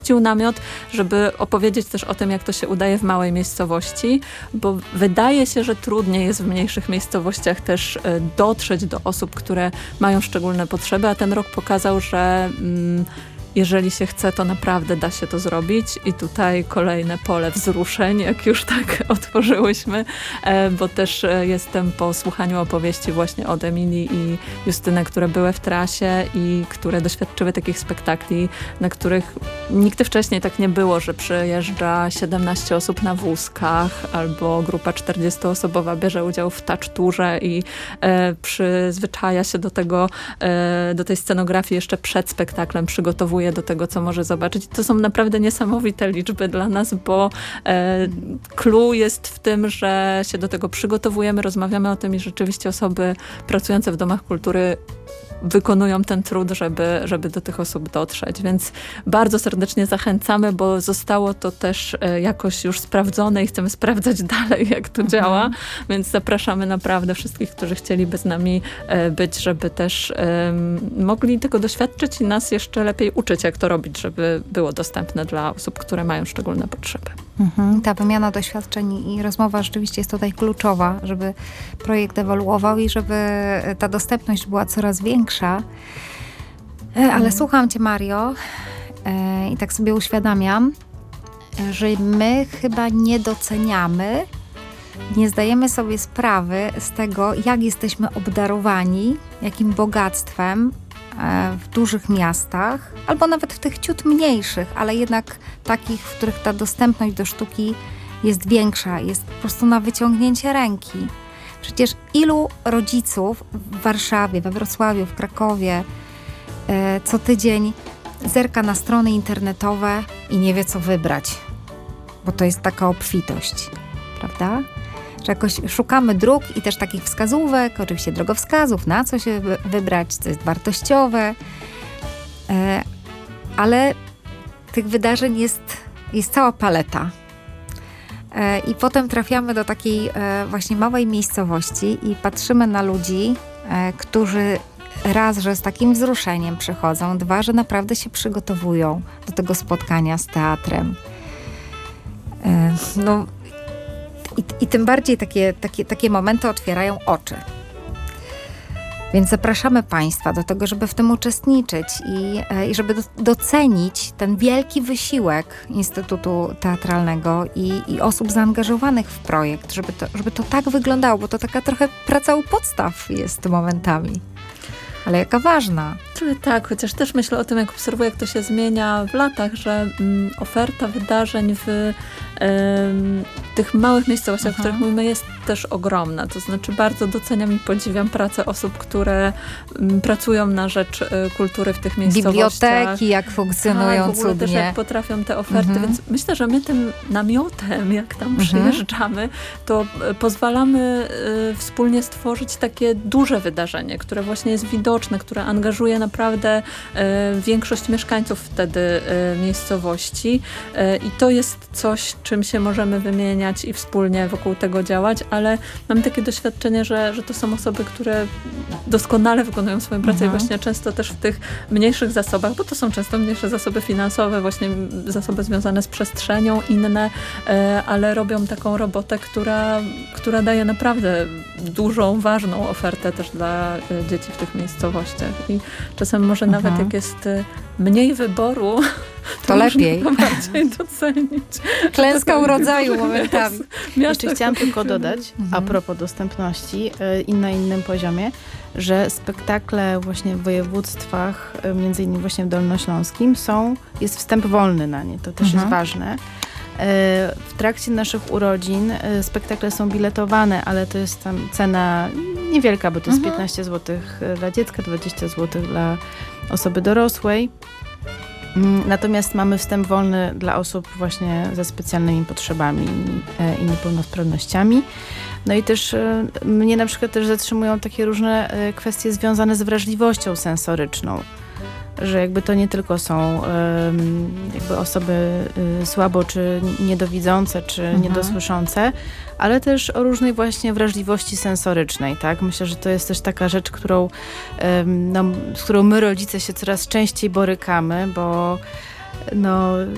namiot, żeby opowiedzieć też o tym, jak to się udaje w małej miejscowości, bo wydaje się, że trudniej jest w mniejszych miejscowościach też dotrzeć do osób, które mają szczególne potrzeby, a ten rok pokazał, że jeżeli się chce, to naprawdę da się to zrobić i tutaj kolejne pole wzruszeń, jak już tak otworzyłyśmy, bo też jestem po słuchaniu opowieści właśnie od Emilii i Justyny, które były w trasie i które doświadczyły takich spektakli, na których nigdy wcześniej tak nie było, że przyjeżdża 17 osób na wózkach albo grupa 40-osobowa bierze udział w taczturze i przyzwyczaja się do tego, do tej scenografii jeszcze przed spektaklem, przygotowuje do tego, co może zobaczyć. To są naprawdę niesamowite liczby dla nas, bo clue jest w tym, że się do tego przygotowujemy, rozmawiamy o tym i rzeczywiście osoby pracujące w domach kultury wykonują ten trud, żeby do tych osób dotrzeć. Więc bardzo serdecznie zachęcamy, bo zostało to też jakoś już sprawdzone i chcemy sprawdzać dalej, jak to działa. Więc zapraszamy naprawdę wszystkich, którzy chcieliby z nami być, żeby też mogli tego doświadczyć i nas jeszcze lepiej uczyć, jak to robić, żeby było dostępne dla osób, które mają szczególne potrzeby. Ta wymiana doświadczeń i rozmowa rzeczywiście jest tutaj kluczowa, żeby projekt ewoluował i żeby ta dostępność była coraz większa. Ale słucham cię, Mario, i tak sobie uświadamiam, że my chyba nie doceniamy, nie zdajemy sobie sprawy z tego, jak jesteśmy obdarowani, jakim bogactwem w dużych miastach, albo nawet w tych ciut mniejszych, ale jednak takich, w których ta dostępność do sztuki jest większa, jest po prostu na wyciągnięcie ręki. Przecież ilu rodziców w Warszawie, we Wrocławiu, w Krakowie co tydzień zerka na strony internetowe i nie wie, co wybrać, bo to jest taka obfitość, prawda? Że jakoś szukamy dróg i też takich wskazówek, oczywiście drogowskazów, na co się wybrać, co jest wartościowe, ale tych wydarzeń jest cała paleta. I potem trafiamy do takiej właśnie małej miejscowości i patrzymy na ludzi, którzy raz, że z takim wzruszeniem przychodzą, dwa, że naprawdę się przygotowują do tego spotkania z teatrem. I tym bardziej takie momenty otwierają oczy. Więc zapraszamy Państwa do tego, żeby w tym uczestniczyć i żeby docenić ten wielki wysiłek Instytutu Teatralnego i osób zaangażowanych w projekt, żeby to tak wyglądało, bo to taka trochę praca u podstaw jest momentami. Ale jaka ważna. Tak, chociaż też myślę o tym, jak obserwuję, jak to się zmienia w latach, że oferta wydarzeń w tych małych miejscowościach, o których mówimy, jest też ogromna. To znaczy bardzo doceniam i podziwiam pracę osób, które pracują na rzecz kultury w tych miejscowościach. Biblioteki, jak funkcjonują w ogóle cudnie. też jak potrafią te oferty. Więc myślę, że my tym namiotem, jak tam przyjeżdżamy, to pozwalamy wspólnie stworzyć takie duże wydarzenie, które właśnie jest widoczne, które angażuje naprawdę większość mieszkańców wtedy miejscowości. I to jest coś, czym się możemy wymieniać i wspólnie wokół tego działać, ale mam takie doświadczenie, że to są osoby, które doskonale wykonują swoją pracę i właśnie często też w tych mniejszych zasobach, bo to są często mniejsze zasoby finansowe, właśnie zasoby związane z przestrzenią, inne, ale robią taką robotę, która daje naprawdę dużą, ważną ofertę też dla dzieci w tych miejscowościach. I czasem może nawet jak jest mniej wyboru, to lepiej. To bardziej docenić. Klęska urodzaju momentami. Jeszcze chciałam tylko dodać, a propos dostępności i na innym poziomie, że spektakle właśnie w województwach, między innymi właśnie w Dolnośląskim, jest wstęp wolny na nie. To też jest ważne. W trakcie naszych urodzin spektakle są biletowane, ale to jest tam cena niewielka, bo to jest 15 zł dla dziecka, 20 zł dla osoby dorosłej. Natomiast mamy wstęp wolny dla osób właśnie ze specjalnymi potrzebami i niepełnosprawnościami. No i też mnie na przykład też zatrzymują takie różne kwestie związane z wrażliwością sensoryczną. Że jakby to nie tylko są jakby osoby słabo czy niedowidzące, czy niedosłyszące, ale też o różnej właśnie wrażliwości sensorycznej, tak? Myślę, że to jest też taka rzecz, z którą my rodzice się coraz częściej borykamy, bo